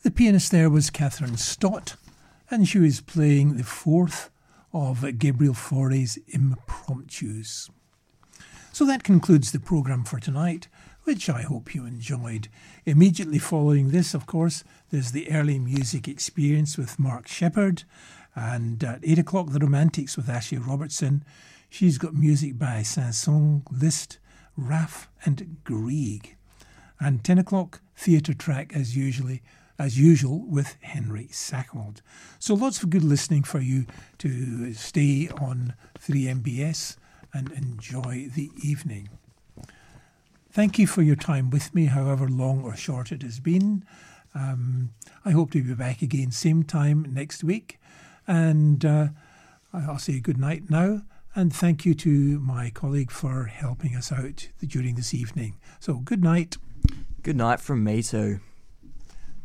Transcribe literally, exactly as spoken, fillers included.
The pianist there was Catherine Stott, and she was playing the fourth of Gabriel Fauré's Impromptus. So that concludes the programme for tonight, which I hope you enjoyed. Immediately following this, of course, there's the Early Music Experience with Mark Sheppard, and at eight o'clock, The Romantics with Ashley Robertson. She's got music by Saint-Saëns, Liszt, Raff and Grieg. And ten o'clock, Theatre Track as usually, as usual with Henry Sackold. So lots of good listening for you to stay on three M B S and enjoy the evening. Thank you for your time with me, however long or short it has been. Um, I hope to be back again same time next week. And uh, I'll say good night now. And thank you to my colleague for helping us out during this evening. So good night. Good night from me too.